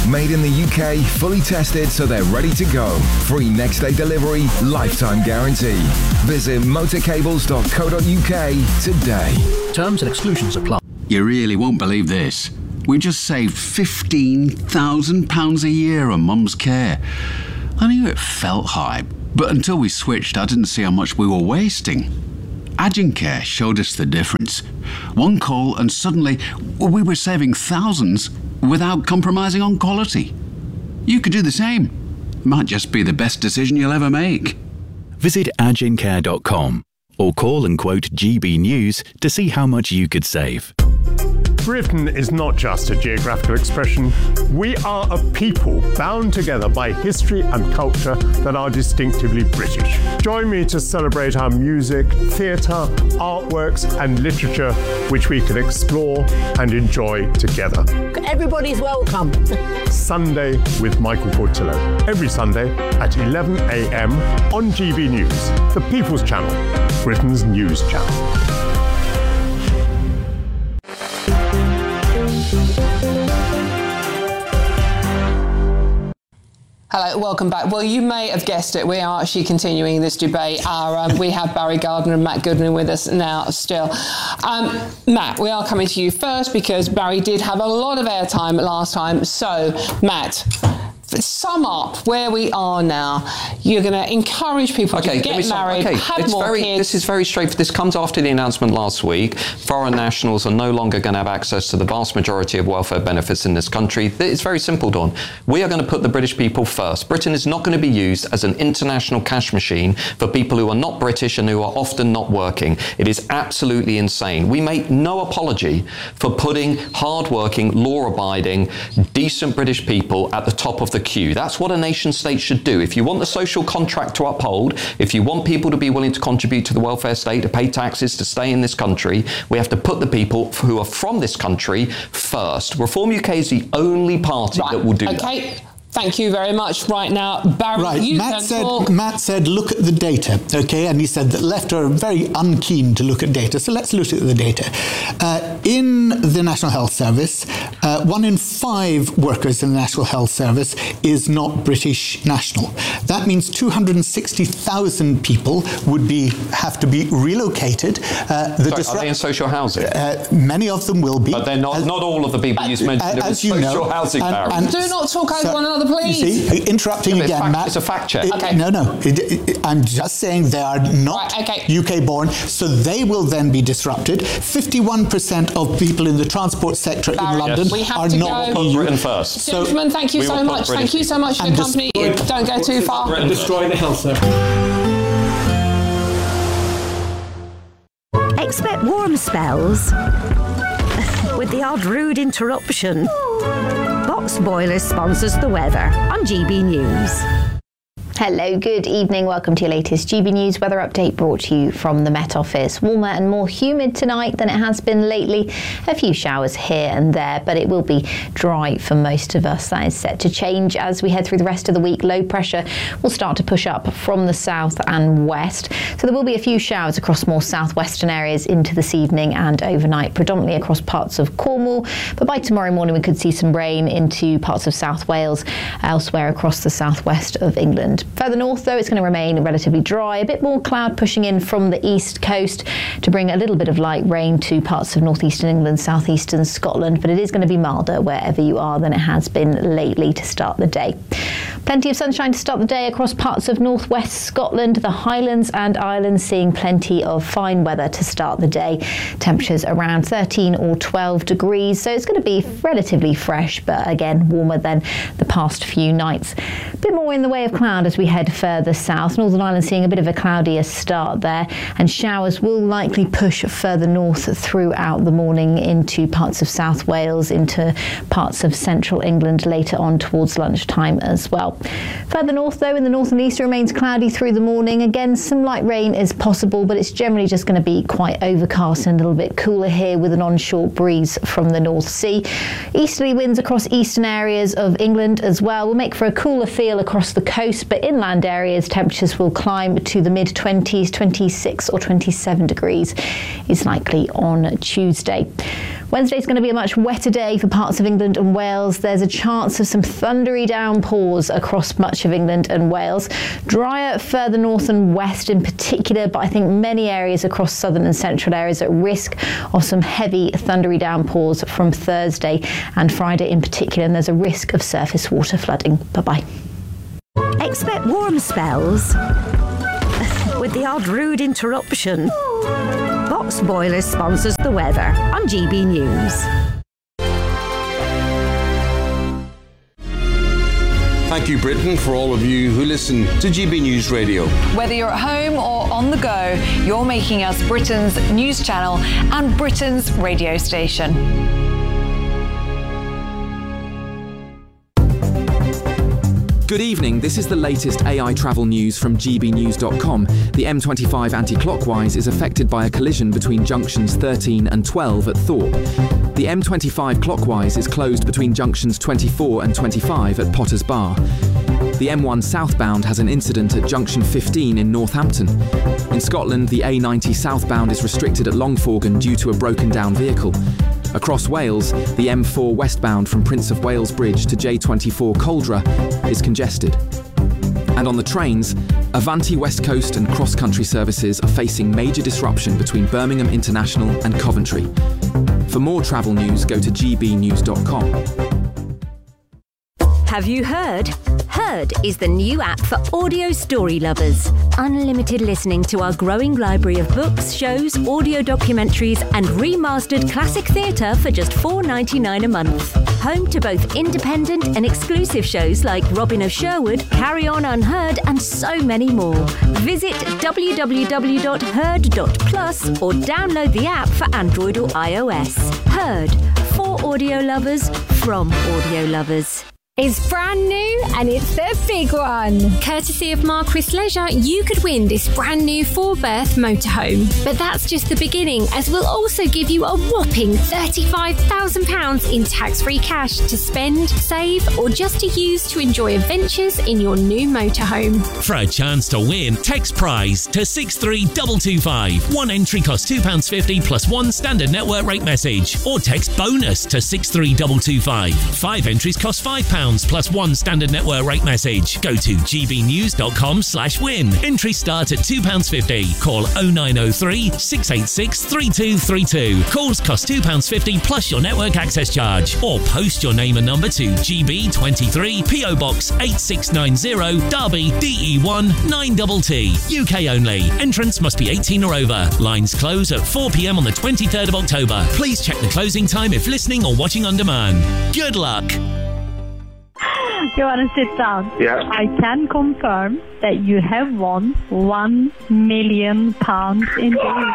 Made in the UK, fully tested so they're ready to go. Free next day delivery, lifetime guarantee. Visit motorcables.co.uk today. Terms and exclusions apply. You really won't believe this. We just saved £15,000 a year on Mum's care. I knew it felt high, but until we switched, I didn't see how much we were wasting. Agencare showed us the difference. One call and suddenly we were saving thousands without compromising on quality. You could do the same. Might just be the best decision you'll ever make. Visit agencare.com or call and quote GB News to see how much you could save. Britain is not just a geographical expression. We are a people bound together by history and culture that are distinctively British. Join me to celebrate our music, theatre, artworks and literature, which we can explore and enjoy together. Everybody's welcome. Sunday with Michael Portillo. Every Sunday at 11 a.m. on GB News, the People's Channel, Britain's news channel. Hello, welcome back. Well, you may have guessed it. We are actually continuing this debate. We have Barry Gardiner and Matt Goodwin with us now still. Matt, we are coming to you first because Barry did have a lot of airtime last time. So, Matt, sum up where we are now. You're going to encourage people to get married, have more kids. This is very straightforward. This comes after the announcement last week. Foreign nationals are no longer going to have access to the vast majority of welfare benefits in this country. It's very simple, Dawn. We are going to put the British people first. Britain is not going to be used as an international cash machine for people who are not British and who are often not working. It is absolutely insane. We make no apology for putting hard-working, law-abiding, decent British people at the top of the queue. That's what a nation state should do. If you want the social contract to uphold, if you want people to be willing to contribute to the welfare state, to pay taxes, to stay in this country, we have to put the people who are from this country first. Reform UK is the only party that will do that. Thank you very much. Right now, Barry, right. Matt said, look at the data, okay? And he said that left are very unkeen to look at data. So let's look at the data. In the National Health Service, 1 in 5 workers in the National Health Service is not British national. That means 260,000 people would have to be relocated. Are they in social housing? Many of them will be. But they're not all of the people you mentioned in social housing, Barry. Do not talk over one another, please. You see, interrupting again, Matt. It's a fact check. No. I'm just saying they are not UK born, so they will then be disrupted. 51% of people in the transport sector in London are not EU. Britain first. Gentlemen, thank you so much. Thank you so much for your company. Don't go too far. And destroy the health service. Expect warm spells with the odd rude interruption. Box Boilers sponsors the weather on GB News. Hello, good evening. Welcome to your latest GB News weather update brought to you from the Met Office. Warmer and more humid tonight than it has been lately. A few showers here and there, but it will be dry for most of us. That is set to change as we head through the rest of the week. Low pressure will start to push up from the south and west. So there will be a few showers across more southwestern areas into this evening and overnight, predominantly across parts of Cornwall. But by tomorrow morning, we could see some rain into parts of South Wales, elsewhere across the southwest of England. Further north, though, it's going to remain relatively dry. A bit more cloud pushing in from the east coast to bring a little bit of light rain to parts of northeastern England, southeastern Scotland, but it is going to be milder wherever you are than it has been lately to start the day. Plenty of sunshine to start the day across parts of northwest Scotland, the Highlands and Islands seeing plenty of fine weather to start the day. Temperatures around 13 or 12 degrees, so it's going to be relatively fresh, but again warmer than the past few nights. A bit more in the way of cloud as we head further south. Northern Ireland seeing a bit of a cloudier start there, and showers will likely push further north throughout the morning into parts of South Wales, into parts of central England later on towards lunchtime as well. Further north, though, in the north and east, it remains cloudy through the morning. Again, some light rain is possible, but it's generally just going to be quite overcast and a little bit cooler here with an onshore breeze from the North Sea. Easterly winds across eastern areas of England as well will make for a cooler feel across the coast, but inland areas temperatures will climb to the mid-20s, 26 or 27 degrees is likely on Tuesday. Wednesday's going to be a much wetter day for parts of England and Wales. There's a chance of some thundery downpours across much of England and Wales. Drier further north and west in particular, but I think many areas across southern and central areas at risk of some heavy thundery downpours from Thursday and Friday in particular, and there's a risk of surface water flooding. Bye-bye. Expect warm spells with the odd rude interruption. Box Boilers sponsors the weather on GB News. Thank you, Britain, for all of you who listen to GB News Radio. Whether you're at home or on the go, you're making us Britain's news channel and Britain's radio station. Good evening, this is the latest AI travel news from gbnews.com. The M25 anti-clockwise is affected by a collision between junctions 13 and 12 at Thorpe. The M25 clockwise is closed between junctions 24 and 25 at Potters Bar. The M1 southbound has an incident at junction 15 in Northampton. In Scotland, the A90 southbound is restricted at Longforgan due to a broken down vehicle. Across Wales, the M4 westbound from Prince of Wales Bridge to J24 Coldra is congested. And on the trains, Avanti West Coast and cross-country services are facing major disruption between Birmingham International and Coventry. For more travel news, go to gbnews.com. Have you heard? Heard is the new app for audio story lovers. Unlimited listening to our growing library of books, shows, audio documentaries and remastered classic theatre for just $4.99 a month. Home to both independent and exclusive shows like Robin of Sherwood, Carry On Unheard and so many more. Visit www.heard.plus or download the app for Android or iOS. Heard, for audio lovers, from audio lovers. It's brand new and it's the big one. Courtesy of Marquis Leisure, you could win this brand new 4-berth motorhome. But that's just the beginning, as we'll also give you a whopping £35,000 in tax-free cash to spend, save or just to use to enjoy adventures in your new motorhome. For a chance to win, text prize to 63225. One entry costs £2.50 plus one standard network rate message. Or text bonus to 63225. 5 entries cost £5 plus one standard network rate message. Go to gbnews.com/win. Entries start at £2.50. Call 0903 686 3232. Calls cost £2.50 plus your network access charge. Or post your name and number to GB23 PO Box 8690 Derby DE1 9TT. UK only. Entrance must be 18 or over. Lines close at 4 p.m. on the 23rd of October. Please check the closing time if listening or watching on demand. Good luck. You want to sit down? Yeah. I can confirm that you have won £1 million in days.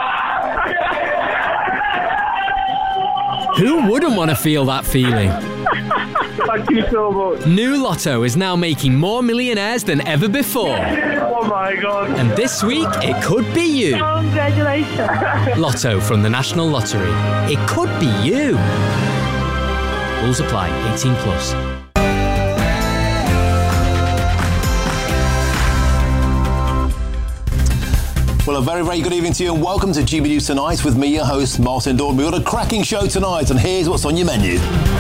Who wouldn't want to feel that feeling? Thank you so much. New Lotto is now making more millionaires than ever before. Oh my God. And this week, it could be you. Congratulations. Lotto from the National Lottery. It could be you. Rules apply. 18 plus. Well, a very, very good evening to you and welcome to GB News Tonight with me, your host, Martin Dawn. We've got a cracking show tonight and here's what's on your menu.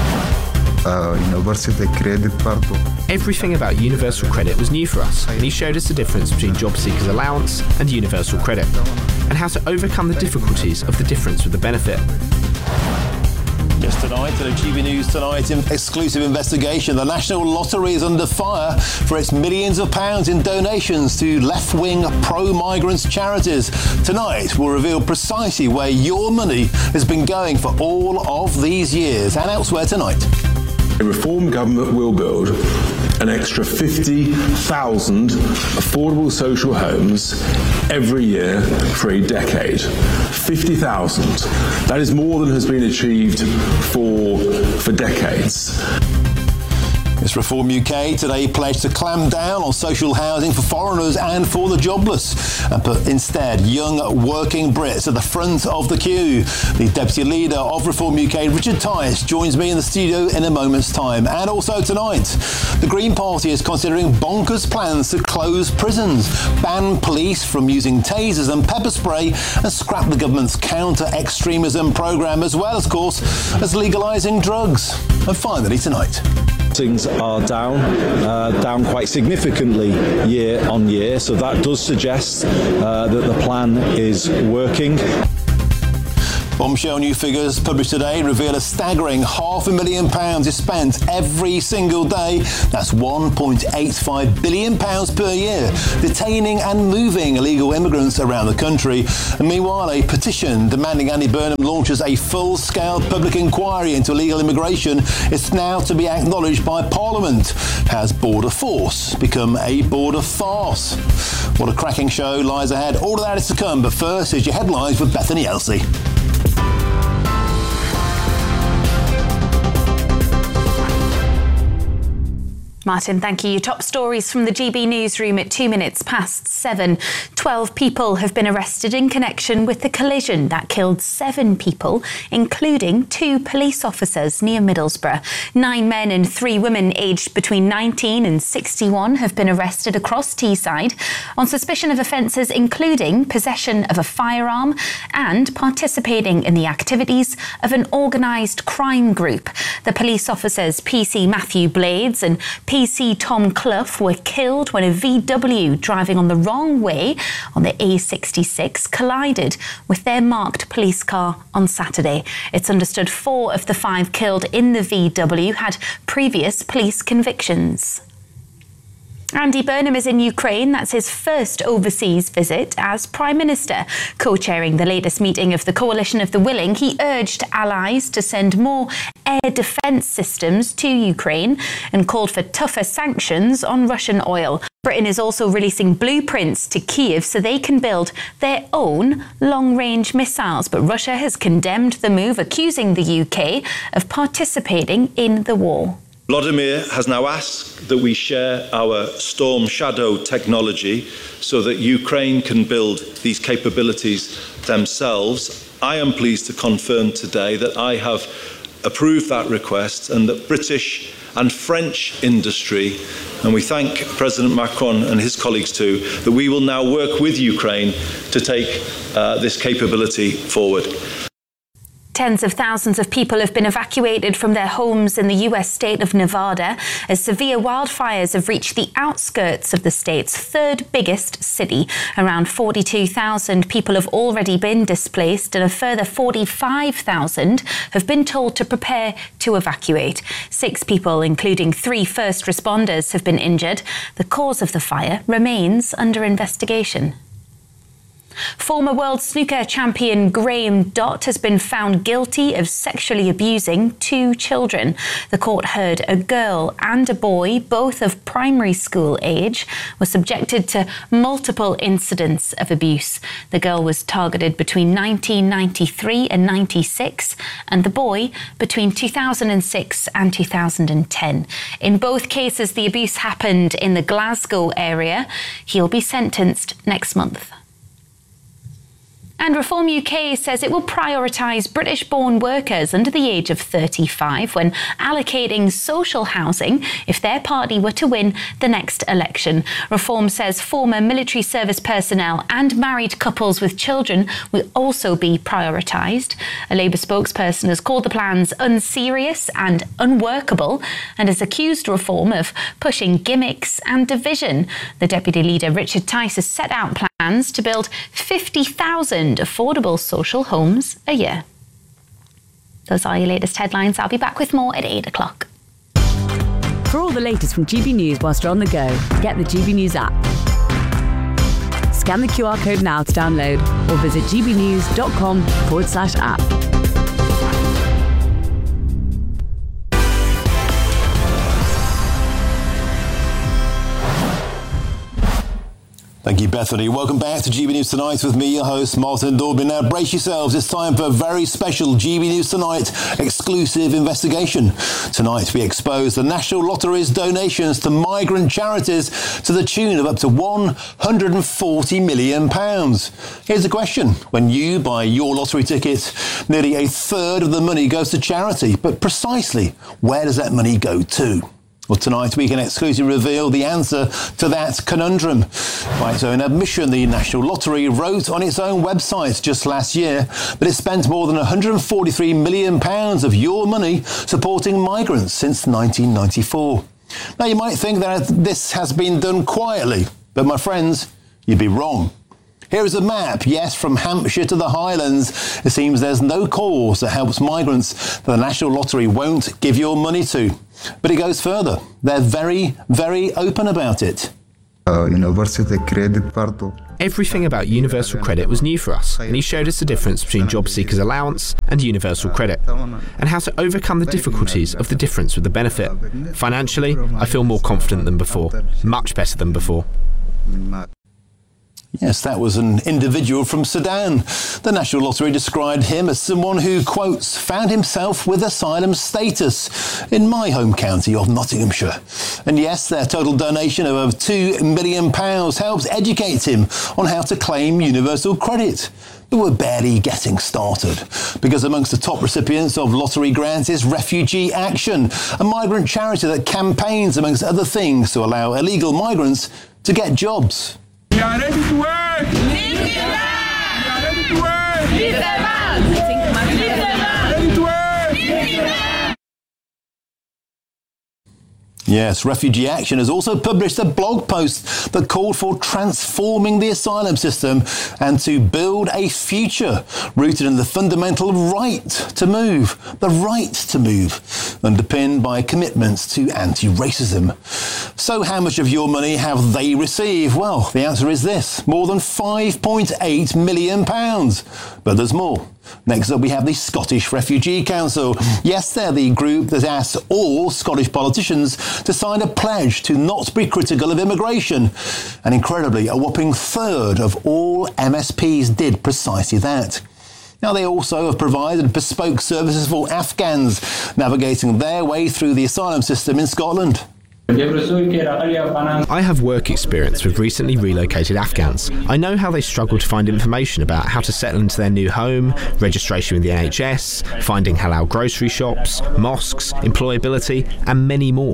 Everything about Universal Credit was new for us, and he showed us the difference between Job Seekers Allowance and Universal Credit, and how to overcome the difficulties of the difference with the benefit. Just tonight, at a GB News Tonight exclusive investigation, the National Lottery is under fire for its millions of pounds in donations to left-wing pro-migrants charities. Tonight, we'll reveal precisely where your money has been going for all of these years and elsewhere tonight. A reform government will build an extra 50,000 affordable social homes every year for a decade. 50,000. That is more than has been achieved for decades. It's Reform UK today pledged to clamp down on social housing for foreigners and for the jobless, and put instead young working Brits at the front of the queue. The Deputy Leader of Reform UK, Richard Tice, joins me in the studio in a moment's time. And also tonight, the Green Party is considering bonkers plans to close prisons, ban police from using tasers and pepper spray, and scrap the government's counter-extremism programme, as well, of course, as legalising drugs. And finally tonight, things are down quite significantly year on year, so that does suggest that the plan is working. Bombshell new figures published today reveal a staggering £500,000 is spent every single day. That's £1.85 billion per year, detaining and moving illegal immigrants around the country. And meanwhile, a petition demanding Andy Burnham launches a full-scale public inquiry into illegal immigration is now to be acknowledged by Parliament. Has border force become a border farce? What a cracking show lies ahead. All of that is to come, but first is your headlines with Bethany Elsey. Martin, thank you. Your top stories from the GB newsroom at 7:02. 12 people have been arrested in connection with the collision that killed 7 people, including 2 police officers near Middlesbrough. 9 men and 3 women aged between 19 and 61 have been arrested across Teesside on suspicion of offences including possession of a firearm and participating in the activities of an organised crime group. The police officers PC Matthew Blades and PC Tom Clough were killed when a VW driving on the wrong way on the A66 collided with their marked police car on Saturday. It's understood 4 of the 5 killed in the VW had previous police convictions. Andy Burnham is in Ukraine. That's his first overseas visit as Prime Minister. Co-chairing the latest meeting of the Coalition of the Willing, he urged allies to send more air defence systems to Ukraine and called for tougher sanctions on Russian oil. Britain is also releasing blueprints to Kyiv so they can build their own long-range missiles, but Russia has condemned the move, accusing the UK of participating in the war. Vladimir has now asked that we share our Storm Shadow technology so that Ukraine can build these capabilities themselves. I am pleased to confirm today that I have approved that request and that British and French industry, and we thank President Macron and his colleagues too, that we will now work with Ukraine to take this capability forward. Tens of thousands of people have been evacuated from their homes in the US state of Nevada as severe wildfires have reached the outskirts of the state's 3rd biggest city. Around 42,000 people have already been displaced and a further 45,000 have been told to prepare to evacuate. 6 people, including 3 first responders, have been injured. The cause of the fire remains under investigation. Former world snooker champion Graham Dott has been found guilty of sexually abusing 2 children. The court heard a girl and a boy, both of primary school age, were subjected to multiple incidents of abuse. The girl was targeted between 1993 and 96, and the boy between 2006 and 2010. In both cases, the abuse happened in the Glasgow area. He'll be sentenced next month. And Reform UK says it will prioritise British-born workers under the age of 35 when allocating social housing if their party were to win the next election. Reform says former military service personnel and married couples with children will also be prioritised. A Labour spokesperson has called the plans unserious and unworkable and has accused Reform of pushing gimmicks and division. The Deputy Leader, Richard Tice, has set out plans to build 50,000 affordable social homes a year. Those are your latest headlines. I'll be back with more at 8 o'clock. For all the latest from GB News whilst you're on the go, get the GB News app. Scan the QR code now to download or visit gbnews.com/app. Thank you, Bethany. Welcome back to GB News Tonight with me, your host, Martin Daubin. Now, brace yourselves. It's time for a very special GB News Tonight exclusive investigation. Tonight, we expose the National Lottery's donations to migrant charities to the tune of up to £140 million. Here's the question. When you buy your lottery ticket, nearly a third of the money goes to charity. But precisely, where does that money go to? Well, tonight we can exclusively reveal the answer to that conundrum. By its own admission, the National Lottery wrote on its own website just last year that it spent more than £143 million of your money supporting migrants since 1994. Now, you might think that this has been done quietly, but my friends, you'd be wrong. Here is a map, yes, from Hampshire to the Highlands. It seems there's no cause that helps migrants that the National Lottery won't give your money to. But it goes further. They're very, very open about it. Everything about Universal Credit was new for us, and he showed us the difference between Job Seekers Allowance and Universal Credit, and how to overcome the difficulties of the difference with the benefit. Financially, I feel more confident than before, much better than before. Yes, that was an individual from Sudan. The National Lottery described him as someone who, quotes, found himself with asylum status in my home county of Nottinghamshire. And yes, their total donation of over £2 million helps educate him on how to claim universal credit. But we're barely getting started, because amongst the top recipients of lottery grants is Refugee Action, a migrant charity that campaigns, amongst other things, to allow illegal migrants to get jobs. We are ready to work! Leave the van! We are ready to work! Leave the van! Leave the van! Ready to work! Leave the van! Yes, Refugee Action has also published a blog post that called for transforming the asylum system and to build a future rooted in the fundamental right to move, underpinned by commitments to anti-racism. So how much of your money have they received? Well, the answer is this: more than £5.8 million. But there's more. Next up, we have the Scottish Refugee Council. Yes, they're the group that asks all Scottish politicians to sign a pledge to not be critical of immigration. And incredibly, a whopping third of all MSPs did precisely that. Now, they also have provided bespoke services for Afghans navigating their way through the asylum system in Scotland. I have work experience with recently relocated Afghans. I know how they struggle to find information about how to settle into their new home, registration with the NHS, finding halal grocery shops, mosques, employability, and many more.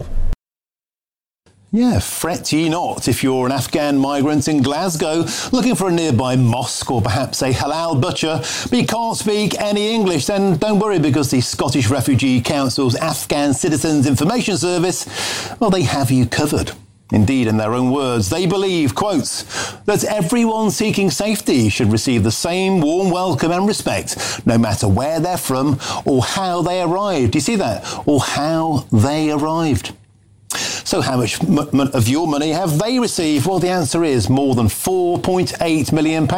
Yeah, fret ye not if you're an Afghan migrant in Glasgow looking for a nearby mosque or perhaps a halal butcher, but you can't speak any English, then don't worry, because the Scottish Refugee Council's Afghan Citizens Information Service, well, they have you covered. Indeed, in their own words, they believe, quotes, that everyone seeking safety should receive the same warm welcome and respect, no matter where they're from or how they arrived. Do you see that? Or how they arrived. So how much of your money have they received? Well, the answer is more than £4.8 million.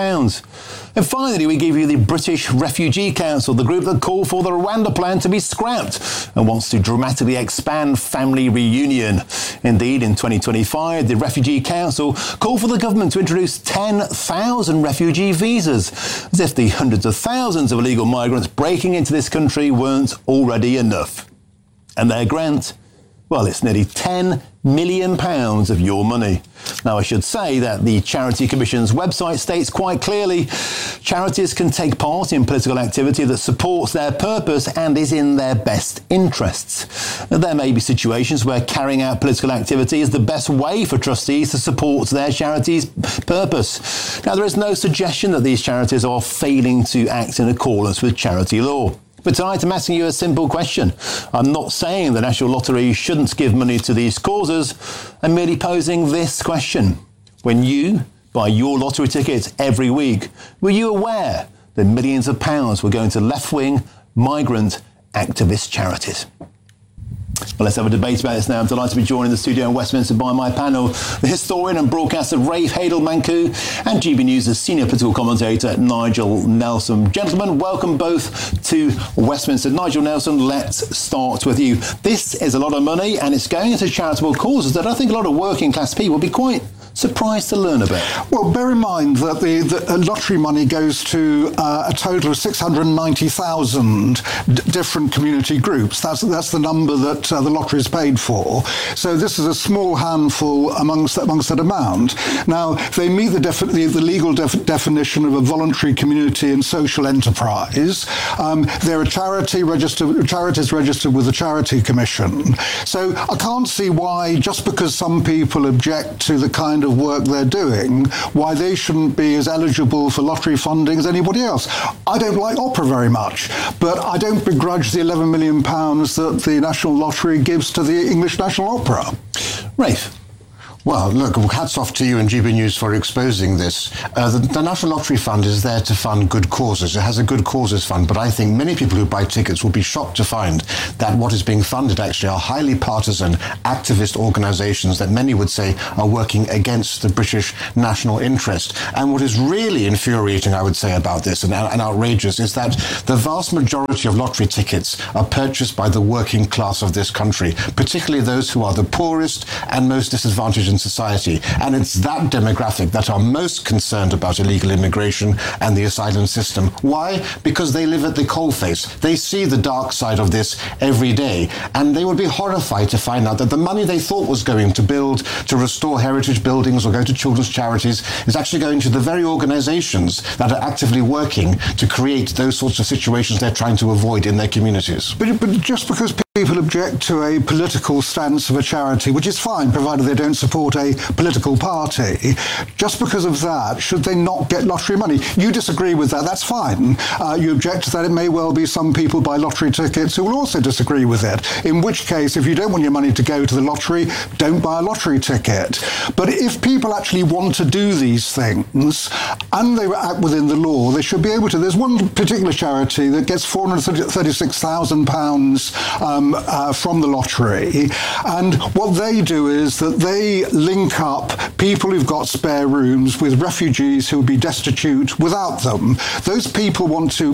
And finally, we give you the British Refugee Council, the group that called for the Rwanda plan to be scrapped and wants to dramatically expand family reunion. Indeed, in 2025, the Refugee Council called for the government to introduce 10,000 refugee visas, as if the hundreds of thousands of illegal migrants breaking into this country weren't already enough. And their grant? Well, it's nearly £10 million of your money. Now, I should say that the Charity Commission's website states quite clearly charities can take part in political activity that supports their purpose and is in their best interests. There may be situations where carrying out political activity is the best way for trustees to support their charity's purpose. Now, there is no suggestion that these charities are failing to act in accordance with charity law. But tonight I'm asking you a simple question. I'm not saying the National Lottery shouldn't give money to these causes. I'm merely posing this question. When you buy your lottery ticket every week, were you aware that millions of pounds were going to left-wing, migrant, activist charities? Well, let's have a debate about this now. I'm delighted to be joined in the studio in Westminster by my panel, the historian and broadcaster Rafe Hadel-Manku and GB News' senior political commentator Nigel Nelson. Gentlemen, welcome both to Westminster. Nigel Nelson, let's start with you. This is a lot of money and it's going into charitable causes that I think a lot of working class people would be quite surprised to learn about? Well, bear in mind that the lottery money goes to a total of 690,000 different community groups. That's the number that the lottery is paid for. So this is a small handful amongst that amount. Now, they meet the legal definition of a voluntary community and social enterprise. They're a charities registered with the Charity Commission. So I can't see why, just because some people object to the kind of work they're doing, why they shouldn't be as eligible for lottery funding as anybody else. I don't like opera very much, but I don't begrudge the £11 million that the National Lottery gives to the English National Opera. Rafe. Well, look, hats off to you and GB News for exposing this. The National Lottery Fund is there to fund good causes. It has a good causes fund, but I think many people who buy tickets will be shocked to find that what is being funded actually are highly partisan activist organisations that many would say are working against the British national interest. And what is really infuriating, I would say, about this and outrageous is that the vast majority of lottery tickets are purchased by the working class of this country, particularly those who are the poorest and most disadvantaged in society. And it's that demographic that are most concerned about illegal immigration and the asylum system. Why? Because they live at the coalface. They see the dark side of this every day, and they would be horrified to find out that the money they thought was going to restore heritage buildings or go to children's charities is actually going to the very organisations that are actively working to create those sorts of situations they're trying to avoid in their communities. But just because people object to a political stance of a charity, which is fine, provided they don't support a political party, just because of that, should they not get lottery money? You disagree with that, that's fine. You object to that, it may well be some people buy lottery tickets who will also disagree with it. In which case, if you don't want your money to go to the lottery, don't buy a lottery ticket. But if people actually want to do these things, and they act within the law, they should be able to. There's one particular charity that gets £436,000 from the lottery, and what they do is that they link up people who've got spare rooms with refugees who would be destitute without them. Those people want to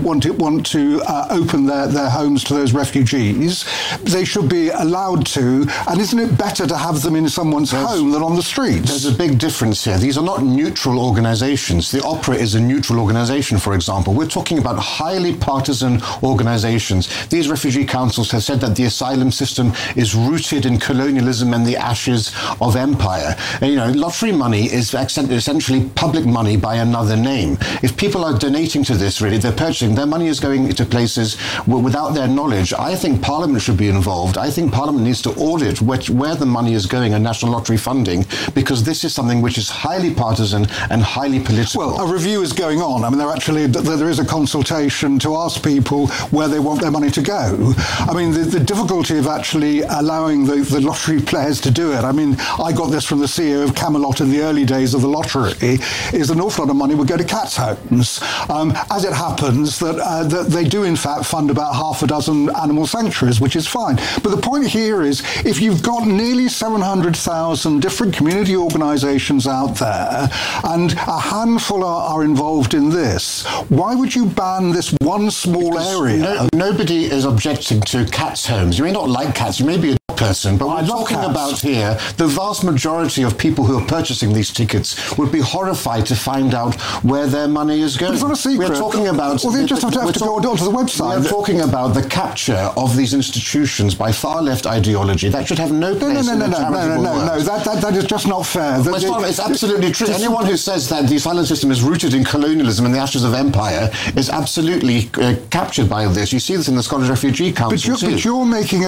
open their homes to those refugees. They should be allowed to, and isn't it better to have them in someone's home than on the streets? There's a big difference here. These are not neutral organisations. The Opera is a neutral organisation, for example. We're talking about highly partisan organisations. These refugee councils have said that the asylum system is rooted in colonialism and the ashes of empire. And, lottery money is essentially public money by another name. If people are donating to this, really, they're purchasing, their money is going to places without their knowledge. I think Parliament should be involved. I think Parliament needs to audit where the money is going in national lottery funding, because this is something which is highly partisan and highly political. Well, a review is going on. I mean, there is a consultation to ask people where they want their money to go. I mean, the difficulty of actually allowing the lottery players to do it, I mean, I got this from the CEO of Camelot in the early days of the lottery, is an awful lot of money would go to cats' homes. As it happens, that they do in fact fund about half a dozen animal sanctuaries, which is fine. But the point here is, if you've got nearly 700,000 different community organisations out there, and a handful are involved in this, why would you ban this one small area? Nobody is objecting to cats' homes. You may not like cats, you may be a person, but we're talking about here, the vast majority of people who are purchasing these tickets would be horrified to find out where their money is going. But it's not a secret. We're talking about... Well, they just have to go onto the website. We're talking about the capture of these institutions by far-left ideology. That should have no place in the charitable world. No, that is just not fair. It's absolutely true. Anyone who says that the asylum system is rooted in colonialism and the ashes of empire is absolutely captured by this. You see this in the Scottish Refugee Council too. But you're making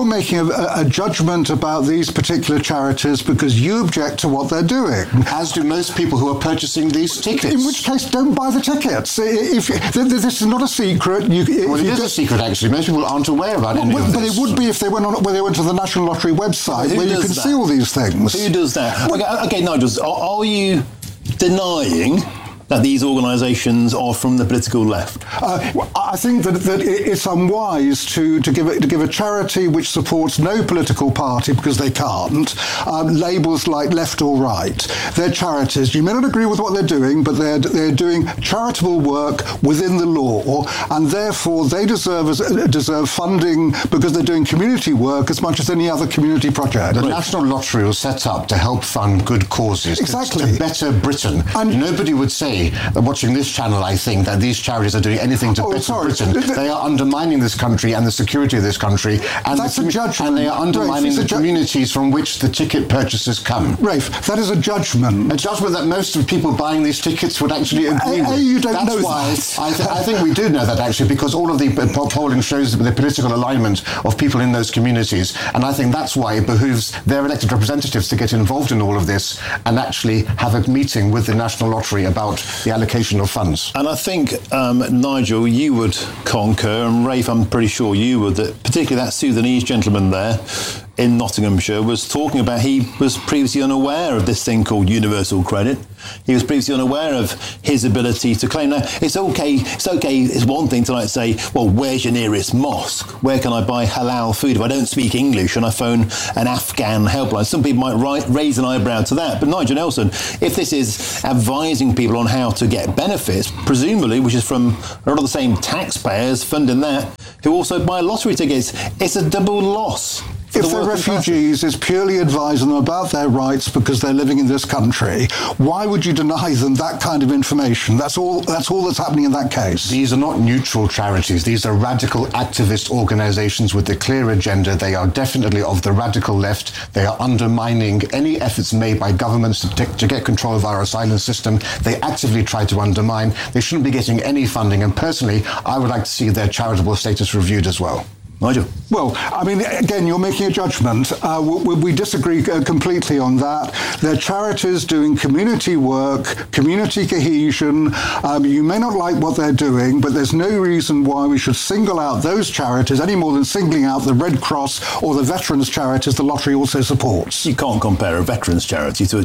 a judgment about these particular charities because you object to what they're doing. As do most people who are purchasing these tickets. In which case, don't buy the tickets. This is not a secret. It is a secret, actually. Most people aren't aware about any of this. But it would be if they went to the National Lottery website where you can see all these things. Who does that? Okay, Nigel, are you denying that these organisations are from the political left? I think that it's unwise to give a charity which supports no political party, because they can't, labels like left or right. They're charities. You may not agree with what they're doing, but they're doing charitable work within the law, and therefore they deserve funding because they're doing community work as much as any other community project. The National Lottery was set up to help fund good causes, exactly, to better Britain. And nobody would say, watching this channel, I think, that these charities are doing anything to better Britain. They are undermining this country and the security of this country, and that's a judgment. And they are undermining the communities from which the ticket purchasers come. Rafe, that is a judgment. A judgment that most of the people buying these tickets would actually agree with. You don't know That's why that. I think we do know that, actually, because all of the polling shows the political alignment of people in those communities, and I think that's why it behooves their elected representatives to get involved in all of this and actually have a meeting with the National Lottery about the allocation of funds. And I think, Nigel, you would concur, and Rafe, I'm pretty sure you would, that particularly that Sudanese gentleman there in Nottinghamshire was talking about, he was previously unaware of this thing called universal credit. He was previously unaware of his ability to claim. Now, it's one thing to say, well, where's your nearest mosque? Where can I buy halal food if I don't speak English and I phone an Afghan helpline? Some people might raise an eyebrow to that. But Nigel Nelson, if this is advising people on how to get benefits, presumably, which is from a lot of the same taxpayers funding that, who also buy lottery tickets, it's a double loss. If they're refugees, it's purely advising them about their rights because they're living in this country. Why would you deny them that kind of information? That's all that's happening in that case. These are not neutral charities. These are radical activist organisations with a clear agenda. They are definitely of the radical left. They are undermining any efforts made by governments to get control of our asylum system. They actively try to undermine. They shouldn't be getting any funding. And personally, I would like to see their charitable status reviewed as well. Nigel? Well, I mean, again, you're making a judgment. We disagree completely on that. They're charities doing community work, community cohesion. You may not like what they're doing, but there's no reason why we should single out those charities any more than singling out the Red Cross or the veterans charities the lottery also supports. You can't compare a veterans charity to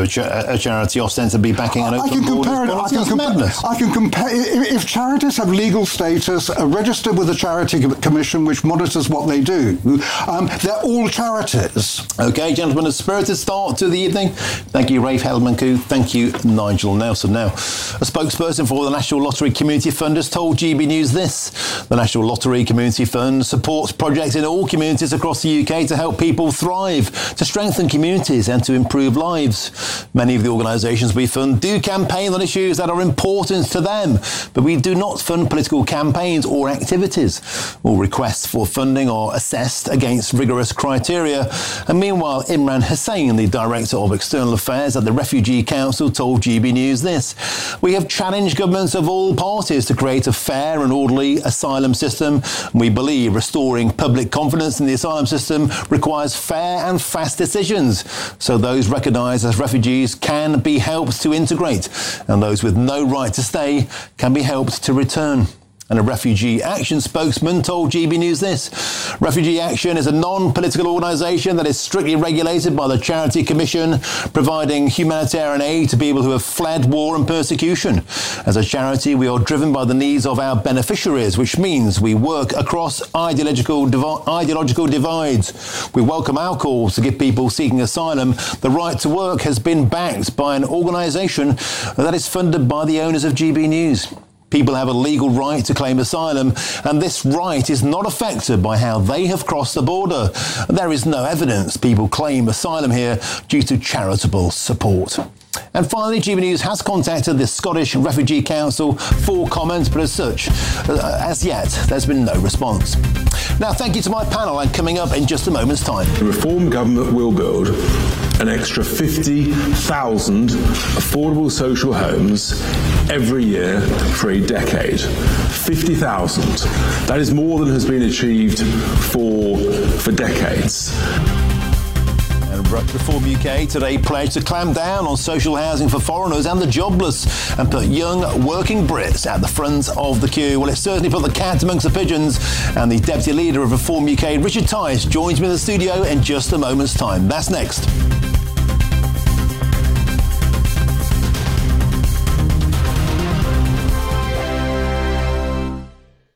a charity ostensibly backing an open borders policy. I can compare. If charities have legal status, are registered with the Charity Commission, which monitors what they do, they're all charities. OK, gentlemen, a spirited start to the evening. Thank you, Rafe Hellman-Koo. Thank you, Nigel Nelson. Now, a spokesperson for the National Lottery Community Fund has told GB News this. The National Lottery Community Fund supports projects in all communities across the UK to help people thrive, to strengthen communities and to improve lives. Many of the organisations we fund do campaign on issues that are important to them, but we do not fund political campaigns or activities. All requests for funding are assessed against rigorous criteria. And meanwhile, Imran Hussain, the Director of External Affairs at the Refugee Council, told GB News this. We have challenged governments of all parties to create a fair and orderly asylum system. We believe restoring public confidence in the asylum system requires fair and fast decisions, so those recognised as refugees can be helped to integrate, and those with no right to stay can be helped to return. And a Refugee Action spokesman told GB News this. Refugee Action is a non-political organisation that is strictly regulated by the Charity Commission, providing humanitarian aid to people who have fled war and persecution. As a charity, we are driven by the needs of our beneficiaries, which means we work across ideological divides. We welcome our calls to give people seeking asylum the right to work has been backed by an organisation that is funded by the owners of GB News. People have a legal right to claim asylum, and this right is not affected by how they have crossed the border. There is no evidence people claim asylum here due to charitable support. And finally, GB News has contacted the Scottish Refugee Council for comment, but as yet, there's been no response. Now, thank you to my panel, and coming up in just a moment's time. The Reform government will build an extra 50,000 affordable social homes every year for a decade. 50,000. That is more than has been achieved for decades. Reform UK today pledged to clamp down on social housing for foreigners and the jobless and put young working Brits at the front of the queue. Well, it certainly put the cat amongst the pigeons, and the Deputy Leader of Reform UK, Richard Tice, joins me in the studio in just a moment's time. That's next.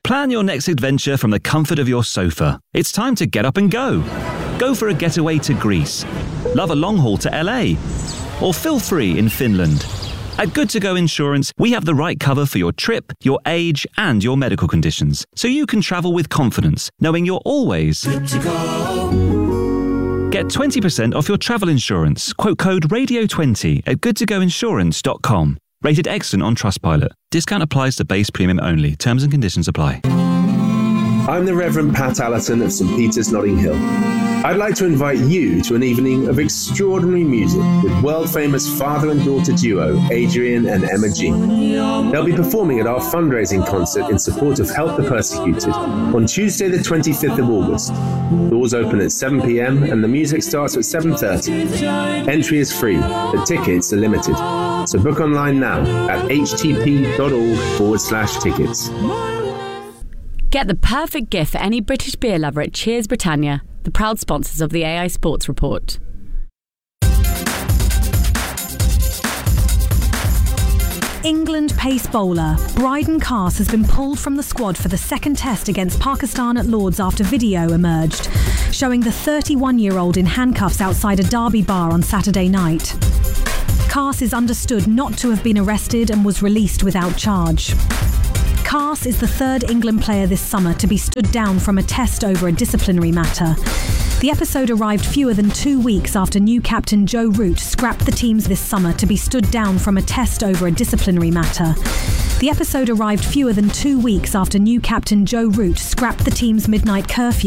Plan your next adventure from the comfort of your sofa. It's time to get up and go. Go for a getaway to Greece. Love a long haul to LA. Or feel free in Finland. At Good To Go Insurance, we have the right cover for your trip, your age, and your medical conditions, so you can travel with confidence, knowing you're always good to go. Get 20% off your travel insurance. Quote code RADIO20 at goodtogoinsurance.com. Rated excellent on Trustpilot. Discount applies to base premium only. Terms and conditions apply. I'm the Reverend Pat Allerton of St Peter's, Notting Hill. I'd like to invite you to an evening of extraordinary music with world-famous father and daughter duo Adrian and Emma G. They'll be performing at our fundraising concert in support of Help the Persecuted on Tuesday the 25th of August. Doors open at 7 p.m. and the music starts at 7:30. Entry is free, but tickets are limited. So book online now at htp.org/tickets. Get the perfect gift for any British beer lover at Cheers Britannia, the proud sponsors of the AI Sports Report. England pace bowler Brydon Carse has been pulled from the squad for the second test against Pakistan at Lord's after video emerged, showing the 31-year-old in handcuffs outside a Derby bar on Saturday night. Carse is understood not to have been arrested and was released without charge. Carse is the third England player this summer to be stood down from a test over a disciplinary matter. The episode arrived fewer than 2 weeks after new captain Joe Root scrapped the teams this summer to be stood down from a test over a disciplinary matter. The episode arrived fewer than 2 weeks after new captain Joe Root scrapped the team's midnight curfew